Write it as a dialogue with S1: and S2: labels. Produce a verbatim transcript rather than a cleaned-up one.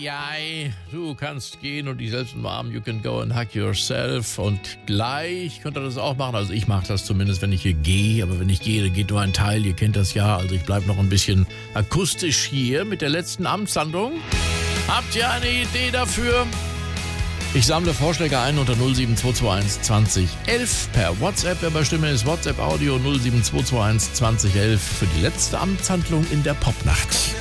S1: Eieiei, du kannst gehen und dich selbst umarmen. You can go and hug yourself. Und gleich könnt ihr das auch machen. Also ich mache das zumindest, wenn ich hier gehe. Aber wenn ich gehe, dann geht nur ein Teil. Ihr kennt das ja. Also ich bleibe noch ein bisschen akustisch hier mit der letzten Amtshandlung. Habt ihr eine Idee dafür? Ich sammle Vorschläge ein unter null sieben zwei zwei eins zwanzig elf per WhatsApp. Wer bei Stimme ist, WhatsApp Audio null sieben zwei zwei eins zwanzig elf für die letzte Amtshandlung in der Popnacht.